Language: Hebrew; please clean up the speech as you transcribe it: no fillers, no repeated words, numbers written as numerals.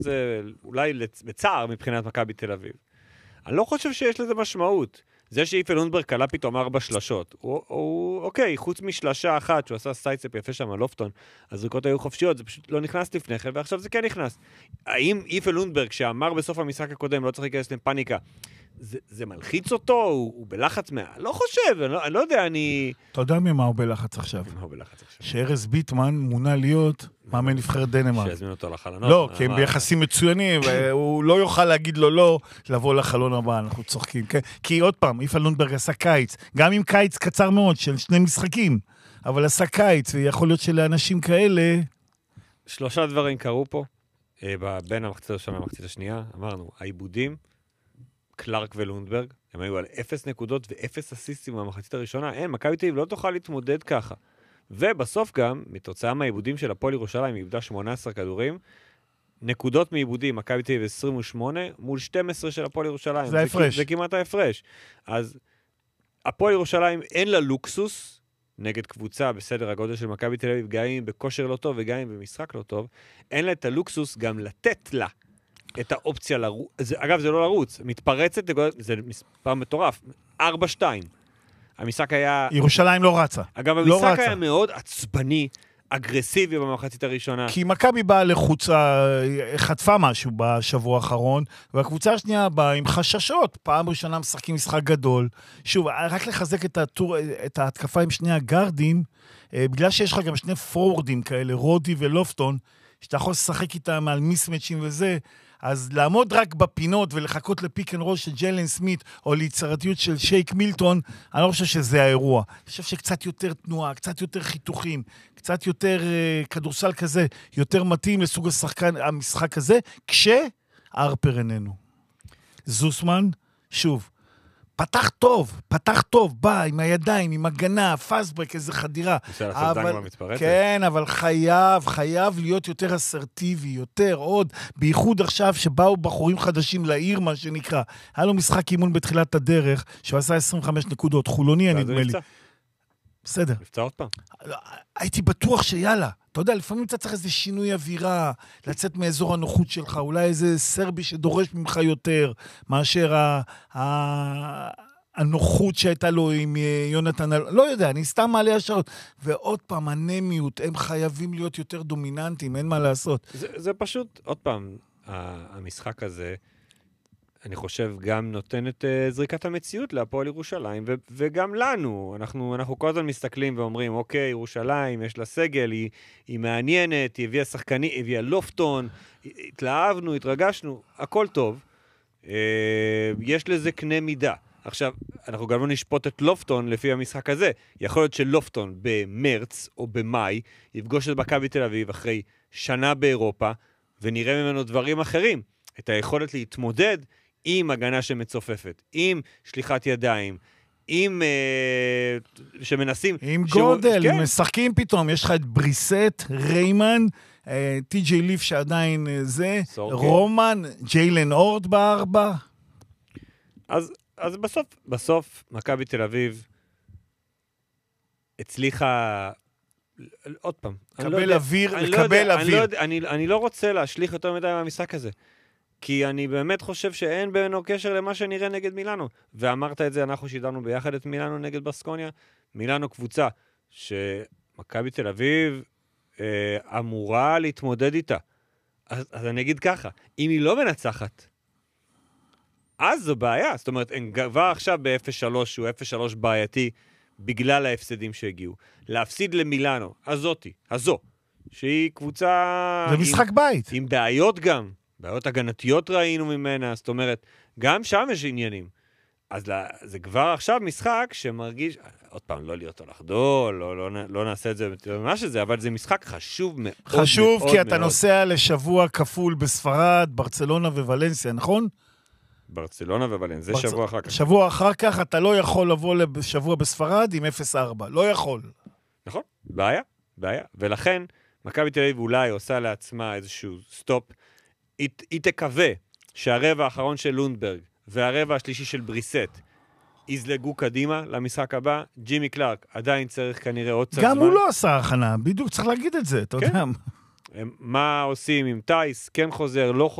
זה אולי בצער מבחינת מכבי תל אביב. אני לא חושב שיש לזה משמעות. זה שאיפה לונדברג קלה פתאום 4 שלשות. אוקיי, חוץ משלשה אחת, שהוא עשה סייצפ יפה שם על לופטון, הזריקות היו חופשיות, זה פשוט לא נכנס לפני כן, ועכשיו זה כן נכנס. האם איפה לונדברג, שאמר בסוף המשחק הקודם, לא צריך להיכנס לפאניקה, זה מלחיץ אותו? הוא בלחץ לא חושב, אני לא יודע, אתה יודע ממה הוא בלחץ עכשיו? מה הוא בלחץ עכשיו? שארז ביטמן מונה להיות מאמן נבחרת דנמרק. שיזמין אותו לחלונות. לא, כי הם ביחסים מצוינים, והוא לא יוכל להגיד לו לא, לבוא לחלון הבא, אנחנו צוחקים. כי עוד פעם, איפה לונדברג עשה קיץ, גם עם קיץ קצר מאוד, של 2 משחקים, אבל עשה קיץ, ויכול להיות שלאנשים כאלה... 3 דברים קרו פה, בין המחצית הראשונה למחצית השנייה, אמרנו, העיבודים, קלארק ולונדברג, הם היו על 0 נקודות ו0 אסיסטים במחצית הראשונה. אין, מכבי תל אביב לא תוכל להתמודד ככה. ובסוף גם, מתוצאה מהעיבודים של הפועל ירושלים, היא איבדה 18 כדורים, נקודות מעיבודים, מכבי תל אביב 28, מול 12 של הפועל ירושלים. זה ההפרש. זה כמעט ההפרש. אז הפועל ירושלים אין לה לוקסוס, נגד קבוצה בסדר הגודל של מכבי תל אביב, גם אם בכושר לא טוב וגם אם במשחק לא טוב, אין לה את הלוקסוס גם לתת לה את האופציה לרוץ. אגב, זה לא לרוץ, מתפרצת, זה מספר מטורף, 4-2. המשחק היה... ירושלים לא רצה. אגב, המשחק היה מאוד עצבני, אגרסיבי במחצית הראשונה. כי מכבי באה לחוצה, חטפה משהו בשבוע האחרון, והקבוצה השנייה באה עם חששות. פעם ראשונה משחקים משחק גדול. שוב, רק לחזק את ההתקפה עם שני הגארדים, בגלל שיש לך גם 2 פורורדים כאלה, רודי ולופטון, שאתה יכול לשחק איתם על מיסמצ'ים וזה, אז לעמוד רק בפינות ולחכות לפיק אנד רול של ג'יילן סמית, או ליצירתיות של שייק מילטון, אני לא חושב שזה האירוע. אני חושב שקצת יותר תנועה, קצת יותר חיתוכים, קצת יותר כדורסל כזה, יותר מתאים לסוג המשחק הזה, כשארפר איננו. זוסמן, שוב, פתח טוב, בא עם הידיים, עם הגנה, פאסברק, איזה חדירה. כן, אבל חייב להיות יותר אסרטיבי, יותר עוד, בייחוד עכשיו שבאו בחורים חדשים לעיר, מה שנקרא. היה לו משחק אימון בתחילת הדרך, שהוא עשה 25 נקודות, חולוני, נדמה לי. בסדר. נפצע עוד פעם. הייתי בטוח שיאללה. אתה יודע, לפעמים אתה צריך איזה שינוי אווירה, לצאת מאזור הנוחות שלך, אולי איזה סרבי שדורש ממך יותר, מאשר הנוחות שהייתה לו עם יונתן, לא יודע, אני סתם מעלה השעות. ועוד פעם, הנמיות, הם חייבים להיות יותר דומיננטיים, אין מה לעשות. זה פשוט, עוד פעם, המשחק הזה, אני חושב, גם נותן את זריקת המציאות להפועל ירושלים, וגם לנו. אנחנו כל הזמן מסתכלים ואומרים, אוקיי, ירושלים, יש לה סגל, היא מעניינת, היא הביאה שחקני, היא הביאה לופטון, התלהבנו, התרגשנו, הכל טוב. יש לזה קנה מידה. עכשיו, אנחנו גם לא נשפוט את לופטון לפי המשחק הזה. יכול להיות שלופטון במרץ או במאי יפגוש את מכבי תל אביב אחרי שנה באירופה, ונראה ממנו דברים אחרים. את היכולת להתמודד עם הגנה שמצופפת, עם שליחת ידיים, עם שמנסים... עם גודל, כן. משחקים פתאום, יש לך את בריסט, ריימן, טי.ג'יי ליף שעדיין זה, רומן, ג'יילן אורד בארבע. אז בסוף, מכבי תל אביב הצליחה... עוד פעם. לקבל אוויר. אני לא רוצה להשליך יותר מדי מהמשחק הזה. כי אני באמת חושב שאין בינו קשר למה שנראה נגד מילאנו. ואמרת את זה, אנחנו שידרנו ביחד את מילאנו נגד בסקוניה. מילאנו קבוצה שמכבי תל אביב אמורה להתמודד איתה. אז אני אגיד ככה, אם היא לא מנצחת, אז זו בעיה. זאת אומרת, הם כבר עכשיו ב-0-3, שהוא 0-3 בעייתי, בגלל ההפסדים שהגיעו. להפסיד למילאנו, הזו, שהיא קבוצה... זה משחק בית. עם בעיות גם. בעיות הגנתיות ראינו ממנה, זאת אומרת, גם שם יש עניינים. אז זה כבר עכשיו משחק שמרגיש, עוד פעם, לא להיות או לחדול, לא נעשה את זה ממש את זה, אבל זה משחק חשוב מאוד. חשוב כי אתה נוסע לשבוע כפול בספרד, ברצלונה וולנסיה, נכון? ברצלונה וולנסיה, זה שבוע אחר כך. שבוע אחר כך אתה לא יכול לבוא לשבוע בספרד עם 0-4, לא יכול. נכון, בעיה. ולכן, מכבי תל אביב אולי עושה לעצמה איזשהו סטופ, היא תקווה שהרבע האחרון של לונדברג והרבע השלישי של בריסט יזלגו קדימה למשחק הבא. ג'ימי קלארק עדיין צריך כנראה עוד קצת זמן. גם הוא לא עשה הכנה, בדיוק צריך להגיד את זה, אתה יודע. מה עושים עם טייס, כן חוזר, לא חוזר.